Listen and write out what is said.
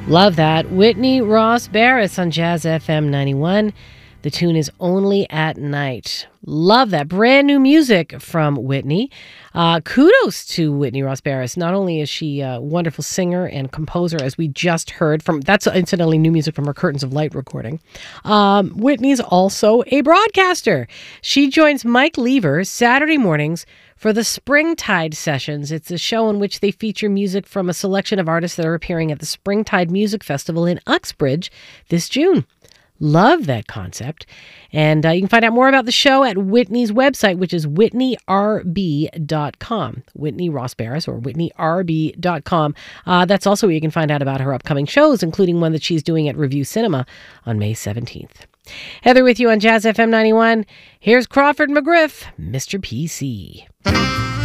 Love that. Whitney Ross Barris on Jazz FM 91. The tune is Only at Night. Love that. Brand new music from Whitney. Kudos to Whitney Ross Barris. Not only is she a wonderful singer and composer, as we just heard from, that's incidentally new music from her Curtains of Light recording. Whitney's also a broadcaster. She joins Mike Lever Saturday mornings for the Springtide Sessions. It's a show in which they feature music from a selection of artists that are appearing at the Springtide Music Festival in Uxbridge this June. Love that concept. And you can find out more about the show at Whitney's website, which is whitneyrb.com. Whitney Ross Barris, or whitneyrb.com. That's also where you can find out about her upcoming shows, including one that she's doing at Review Cinema on May 17th. Heather with you on Jazz FM 91. Here's Crawford McGriff, Mr. PC.